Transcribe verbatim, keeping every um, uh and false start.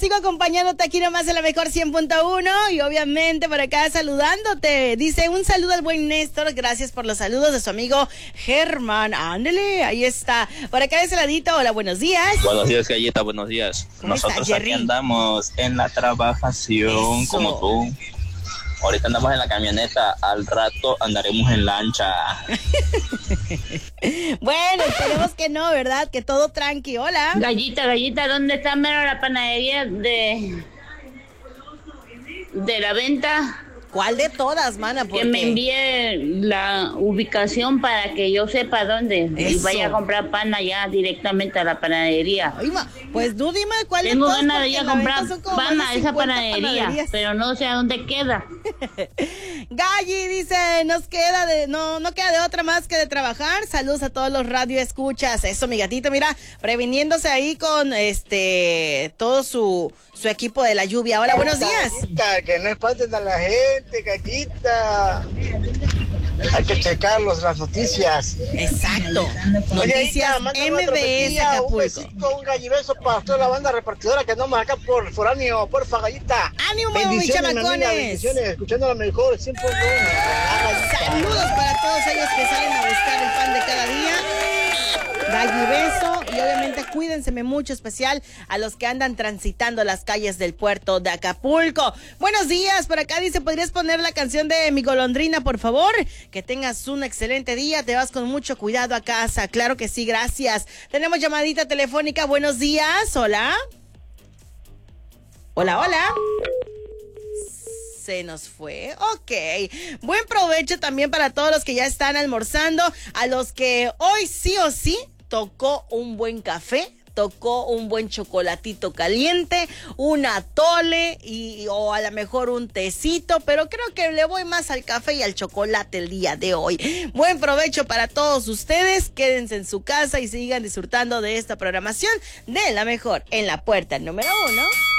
sigo acompañándote aquí nomás en la mejor cien punto uno y obviamente por acá saludándote. Dice un saludo al buen Néstor, gracias por los saludos de su amigo Germán. Ándele, ahí está. Por acá de ese ladito, hola, buenos días. Buenos días, Galleta, buenos días. Nosotros está, aquí andamos en la trabajación. Eso. Como tú. Ahorita andamos en la camioneta, al rato andaremos en lancha. Bueno, esperemos que no, ¿verdad? Que todo tranqui. Hola. Gallita, Gallita, ¿dónde está mero la panadería de de la venta? ¿Cuál de todas, mana? Que me envíe la ubicación para que yo sepa dónde. Eso. Y vaya a comprar pan allá directamente a la panadería. Ay, ma, pues tú dime cuál de Tengo todas. Tengo ganas de ir a comprar pan a esa panadería, pero no sé a dónde queda. Galli dice, nos queda de, no, no queda de otra más que de trabajar. Saludos a todos los radioescuchas. Eso, mi gatito, mira, previniéndose ahí con este todo su, su equipo de la lluvia. Hola, buenos días. Que no espanten a la gente, Gallita. Hay que checar los, las noticias. Exacto. Noticias M B S Acapulco. Un besito, un gallibeso para toda la banda repartidora que andamos acá por foráneo, porfa, Gallita. ¡Ánimo, mis chamacones! Bendiciones, escuchando la mejor cien punto uno. Saludos para todos ellos que salen a buscar el pan de cada día. Gallibeso, y obviamente cuídense mucho, especial a los que andan transitando las calles del puerto de Acapulco. Buenos días, por acá dice, ¿podrías poner la canción de Mi Golondrina, por favor? Que tengas un excelente día, te vas con mucho cuidado a casa. Claro que sí, gracias. Tenemos llamadita telefónica, buenos días, hola. Hola, hola. Se nos fue, ok. Buen provecho también para todos los que ya están almorzando, a los que hoy sí o sí tocó un buen café, tocó un buen chocolatito caliente, un atole y o a lo mejor un tecito, pero creo que le voy más al café y al chocolate el día de hoy. Buen provecho para todos ustedes, quédense en su casa y sigan disfrutando de esta programación de la mejor en la puerta número uno.